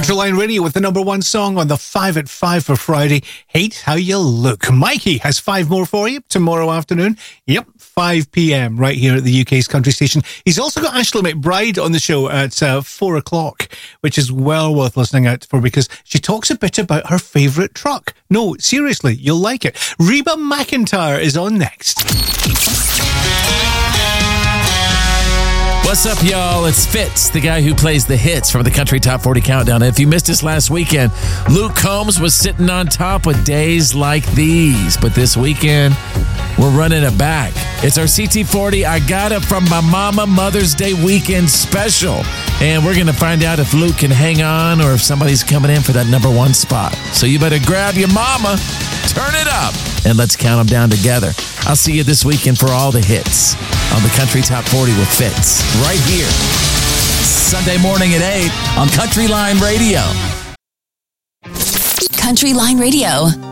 Country Line Radio with the number one song on the 5 at 5 for Friday. Hate How You Look. Mikey has 5 more for you tomorrow afternoon. Yep, 5 p.m. right here at the UK's country station. He's also got Ashley McBride on the show at 4 o'clock, which is well worth listening out for because she talks a bit about her favourite truck. No, seriously, you'll like it. Reba McEntire is on next. What's up, y'all? It's Fitz, the guy who plays the hits from the Country Top 40 Countdown. And if you missed us last weekend, Luke Combs was sitting on top with Days Like These. But this weekend, we're running it back. It's our CT40 I Got It From My Mama Mother's Day Weekend Special. And we're going to find out if Luke can hang on or if somebody's coming in for that number one spot. So you better grab your mama, turn it up, and let's count them down together. I'll see you this weekend for all the hits on the Country Top 40 with Fitz, right here, Sunday morning at 8 on Country Line Radio. Country Line Radio.